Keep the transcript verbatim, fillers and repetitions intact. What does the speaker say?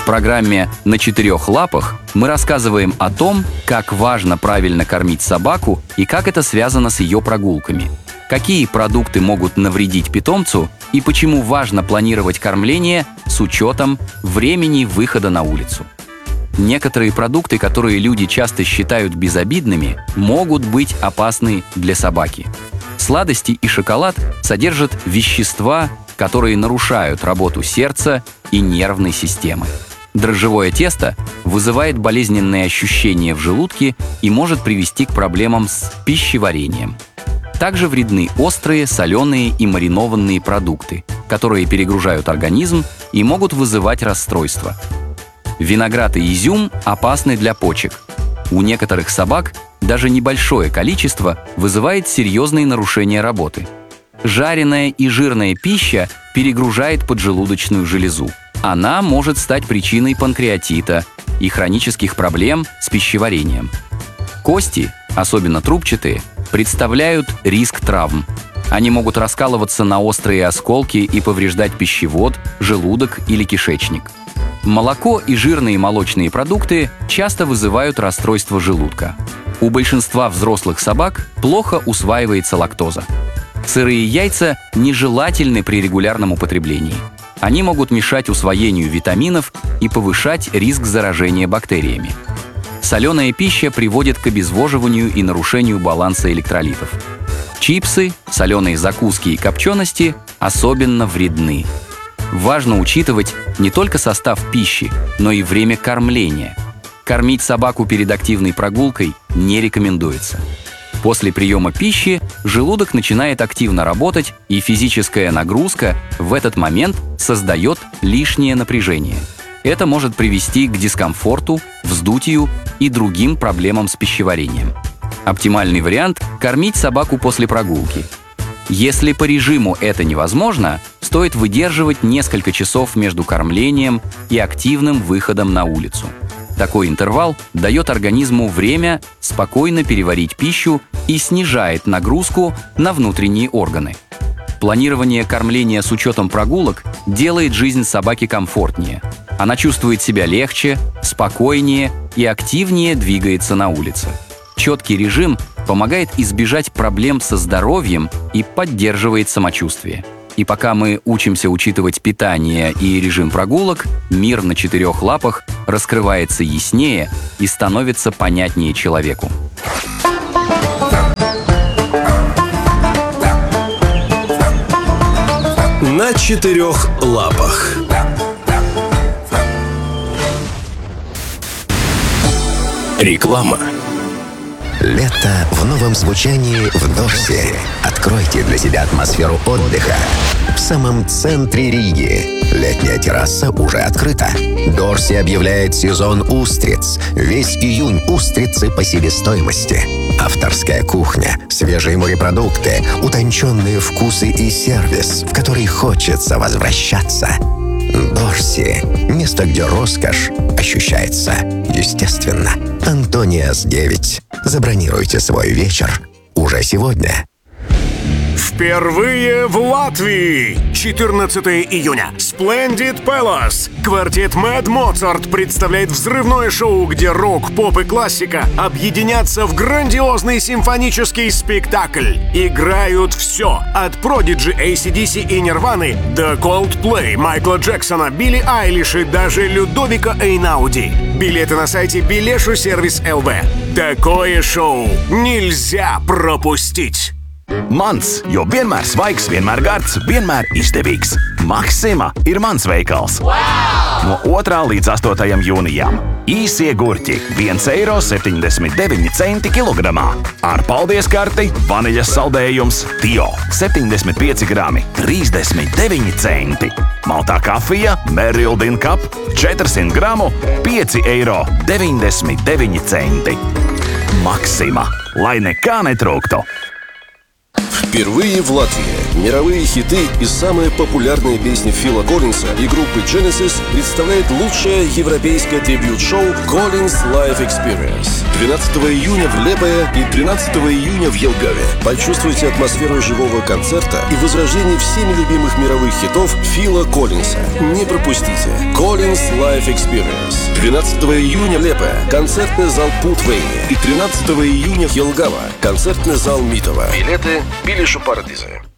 программе «На четырех лапах» мы рассказываем о том, как важно правильно кормить собаку и как это связано с ее прогулками, какие продукты могут навредить питомцу и почему важно планировать кормление с учетом времени выхода на улицу. Некоторые продукты, которые люди часто считают безобидными, могут быть опасны для собаки. Сладости и шоколад содержат вещества, которые нарушают работу сердца и нервной системы. Дрожжевое тесто вызывает болезненные ощущения в желудке и может привести к проблемам с пищеварением. Также вредны острые, соленые и маринованные продукты, которые перегружают организм и могут вызывать расстройства. Виноград и изюм опасны для почек. У некоторых собак даже небольшое количество вызывает серьезные нарушения работы. Жареная и жирная пища перегружает поджелудочную железу. Она может стать причиной панкреатита и хронических проблем с пищеварением. Кости, особенно трубчатые, представляют риск травм. Они могут раскалываться на острые осколки и повреждать пищевод, желудок или кишечник. Молоко и жирные молочные продукты часто вызывают расстройство желудка. У большинства взрослых собак плохо усваивается лактоза. Сырые яйца нежелательны при регулярном употреблении. Они могут мешать усвоению витаминов и повышать риск заражения бактериями. Соленая пища приводит к обезвоживанию и нарушению баланса электролитов. Чипсы, соленые закуски и копчености особенно вредны. Важно учитывать не только состав пищи, но и время кормления. Кормить собаку перед активной прогулкой не рекомендуется. После приема пищи желудок начинает активно работать, и физическая нагрузка в этот момент создает лишнее напряжение. Это может привести к дискомфорту, вздутию и другим проблемам с пищеварением. Оптимальный вариант – кормить собаку после прогулки. Если по режиму это невозможно, стоит выдерживать несколько часов между кормлением и активным выходом на улицу. Такой интервал дает организму время спокойно переварить пищу и снижает нагрузку на внутренние органы. Планирование кормления с учетом прогулок делает жизнь собаки комфортнее. Она чувствует себя легче, спокойнее и активнее двигается на улице. Четкий режим помогает избежать проблем со здоровьем и поддерживает самочувствие. И пока мы учимся учитывать питание и режим прогулок, мир на четырех лапах раскрывается яснее и становится понятнее человеку. На четырех лапах. Реклама. Лето в новом звучании в Дорсе. Откройте для себя атмосферу отдыха в самом центре Риги. Летняя терраса уже открыта. Дорси объявляет сезон устриц. Весь июнь устрицы по себестоимости. Авторская кухня, свежие морепродукты, утонченные вкусы и сервис, в который хочется возвращаться. Дорси – место, где роскошь ощущается естественно. Антониас девять. Забронируйте свой вечер уже сегодня. Впервые в Латвии! четырнадцатого июня. Splendid Palace. Квартет Mad Mozart представляет взрывное шоу, где рок, поп и классика объединятся в грандиозный симфонический спектакль. Играют все. От Prodigy, эй си ди си и Нирваны до Coldplay, Майкла Джексона, Билли Айлиш и даже Людовика Эйнауди. Билеты на сайте Билешу Сервис эл ви. Такое шоу нельзя пропустить! Mans, jo vienmēr svaigs, vienmēr gards, vienmēr izdevīgs. Maxima ir mans veikals. Wow! No otrā līdz astotajam jūnijam. Īsie gurķi – viens eiro septiņdesmit deviņi centi kilogramā. Ar paldies karti vaniļas saldējums Tio – septiņdesmit pieci grami, trīsdesmit deviņi centi. Maltā kafija Merildin Cup – četrsimt gramu, pieci eiro deviņdesmit deviņi centi. Maxima, lai nekā netrūktu. Впервые в Латвии мировые хиты и самые популярные песни Фила Коллинса и группы Genesis представляет лучшее европейское трибьют-шоу Collins Live Experience. двенадцатого июня в Лепое и тринадцатого июня в Елгаве. Почувствуйте атмосферу живого концерта и возрождение всеми любимых мировых хитов Фила Коллинса. Не пропустите Collins Live Experience. двенадцатого июня Лепое. Концертный зал Путвейни. И тринадцатого июня Елгава. Концертный зал Митова. Билеты Билишу Парадиза.